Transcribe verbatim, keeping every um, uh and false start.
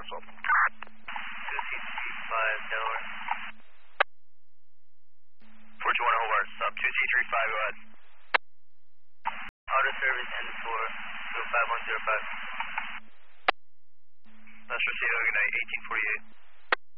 Russell. two C three five Delaware. four two one Hobart, sub two C three five, go ahead. Auto service N four two five one zero five. Last received, good night, eighteen forty-eight.